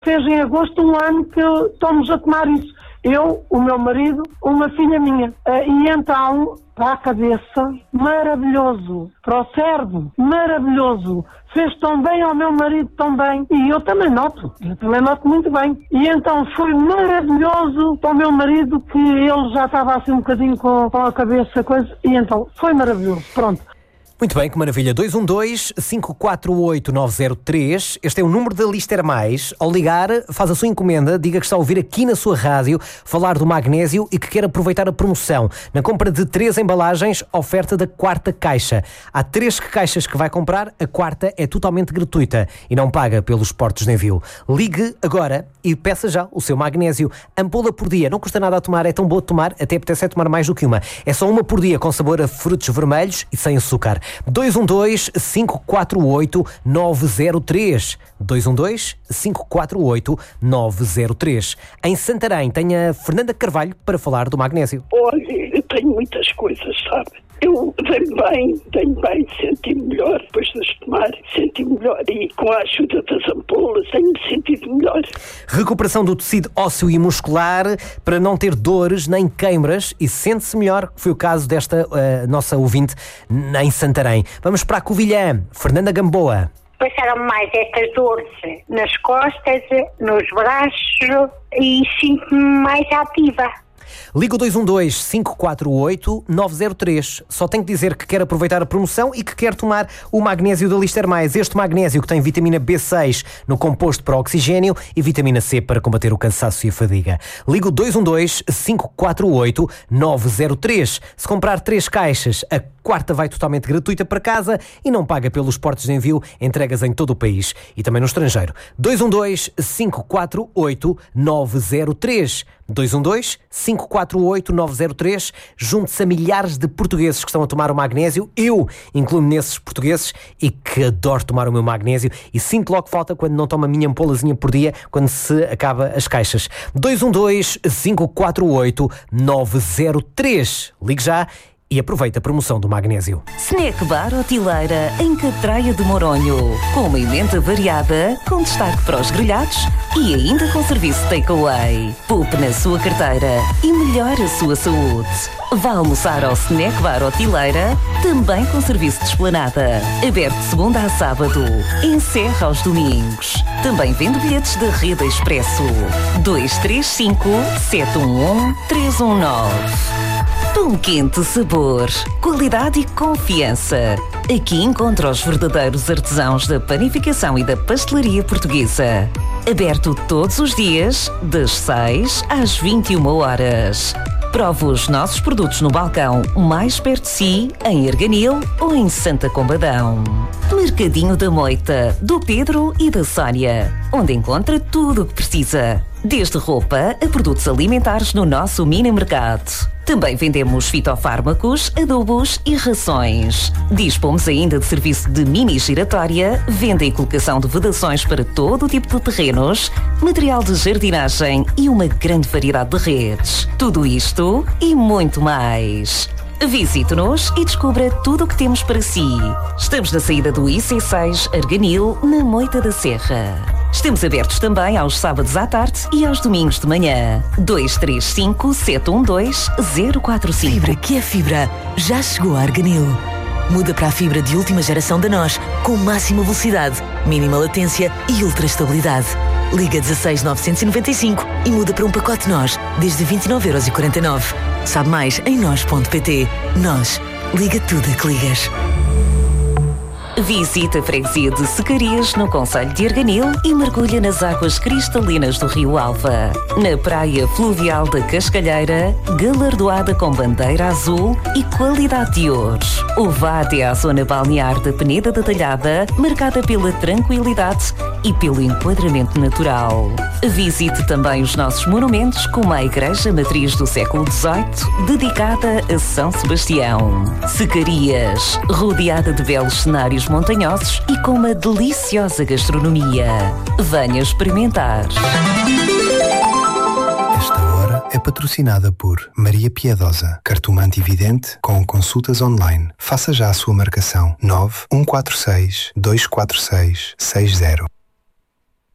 Fez em agosto um ano que estamos a tomar isso. Eu, o meu marido, uma filha minha. E então, para a cabeça, maravilhoso. Para o cérebro, maravilhoso. Fez tão bem ao meu marido, tão bem. E eu também noto muito bem. E então foi maravilhoso para o meu marido, que ele já estava assim um bocadinho com a cabeça, coisa. E então, foi maravilhoso. Pronto. Muito bem, que maravilha. 212-548-903. Este é o número da Lister Mais. Ao ligar, faz a sua encomenda, diga que está a ouvir aqui na sua rádio falar do magnésio e que quer aproveitar a promoção. Na compra de 3 embalagens, oferta da 4ª caixa. Há 3 caixas que vai comprar, a 4ª é totalmente gratuita e não paga pelos portos de envio. Ligue agora e peça já o seu magnésio. Ampola por dia, não custa nada a tomar, é tão boa de tomar, até apetece tomar mais do que uma. É só uma por dia, com sabor a frutos vermelhos e sem açúcar. 212-548-903. 212-548-903. Em Santarém tem a Fernanda Carvalho para falar do magnésio. Olha, eu tenho muitas coisas, sabe? Eu tenho bem, senti-me melhor depois de as tomar, senti-me melhor e com a ajuda das ampolas tenho-me sentido melhor. Recuperação do tecido ósseo e muscular para não ter dores nem queimbras e sente-se melhor, foi o caso desta nossa ouvinte em Santarém. Vamos para a Covilhã, Fernanda Gamboa. Passaram mais estas dores nas costas, nos braços e sinto-me mais ativa. Liga o 212-548-903. Só tem que dizer que quer aproveitar a promoção e que quer tomar o magnésio da Lister Mais. Este magnésio que tem vitamina B6 no composto para oxigênio e vitamina C para combater o cansaço e a fadiga. Liga o 212-548-903. Se comprar 3 caixas, a 4ª vai totalmente gratuita para casa e não paga pelos portos de envio, entregas em todo o país e também no estrangeiro. 212-548-903. 212-548-903. Junte-se a milhares de portugueses que estão a tomar o magnésio. Eu incluo-me nesses portugueses e que adoro tomar o meu magnésio e sinto logo falta quando não tomo a minha ampolazinha por dia, quando se acaba as caixas. 212-548-903. Ligue já e aproveita a promoção do magnésio. Snack Bar Hotileira em Catraia de Moronho. Com uma emenda variada, com destaque para os grelhados e ainda com serviço takeaway. Poupe na sua carteira e melhore a sua saúde. Vá almoçar ao Snack Bar Hotileira, também com serviço de esplanada. Aberto de segunda a sábado. Encerra aos domingos. Também vende bilhetes da Rede Expresso. 235-711-319. Pão quente sabor, qualidade e confiança. Aqui encontra os verdadeiros artesãos da panificação e da pastelaria portuguesa. Aberto todos os dias, das 6 às 21 horas. Prove os nossos produtos no balcão mais perto de si, em Arganil ou em Santa Combadão. Mercadinho da Moita, do Pedro e da Sónia, onde encontra tudo o que precisa. Desde roupa a produtos alimentares no nosso mini mercado. Também vendemos fitofármacos, adubos e rações. Dispomos ainda de serviço de mini giratória, venda e colocação de vedações para todo o tipo de terrenos, material de jardinagem e uma grande variedade de redes. Tudo isto e muito mais. Visite-nos e descubra tudo o que temos para si. Estamos na saída do IC6 Arganil, na Moita da Serra. Estamos abertos também aos sábados à tarde e aos domingos de manhã. 235-712-045. Fibra que é fibra. Já chegou a Arganil. Muda para a fibra de última geração da NOS, com máxima velocidade, mínima latência e ultra estabilidade. Liga 16 995 e muda para um pacote NOS, desde 29,49€. Sabe mais em NOS.pt. NOS. Liga tudo a que ligas. Visita a freguesia de Secarias, no concelho de Arganil, e mergulha nas águas cristalinas do Rio Alva. Na praia fluvial da Cascalheira, galardoada com bandeira azul e qualidade de ouro. Ou vá até à zona balnear da Peneda da Talhada, marcada pela tranquilidade e pelo enquadramento natural. Visite também os nossos monumentos, como a Igreja Matriz do século XVIII, dedicada a São Sebastião. Secarias, rodeada de belos cenários montanhosos e com uma deliciosa gastronomia. Venha experimentar. Esta hora é patrocinada por Maria Piedosa, cartomante e vidente com consultas online. Faça já a sua marcação 9 146 246 60.